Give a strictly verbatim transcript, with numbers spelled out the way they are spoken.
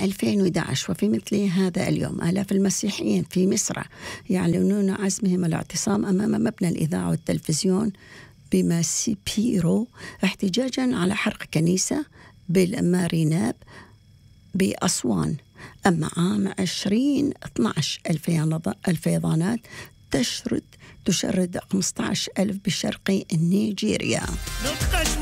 ألفين وأحد عشر وفي مثل هذا اليوم آلاف المسيحيين في مصر يعلنون عزمهم الاعتصام أمام مبنى الإذاعة والتلفزيون بماسبيرو احتجاجا على حرق كنيسة بالماريناب بأسوان. أما عام عشرين اثنا عشر الفيضانات تشرد تشرد خمسة عشر ألف بشرق نيجيريا.